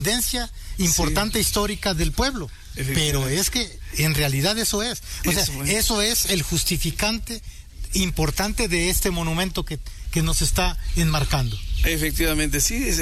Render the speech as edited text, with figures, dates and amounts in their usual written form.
tendencia importante histórica del pueblo. Pero es que en realidad eso es. O sea, eso es el justificante importante de este monumento que nos está enmarcando. Efectivamente, sí.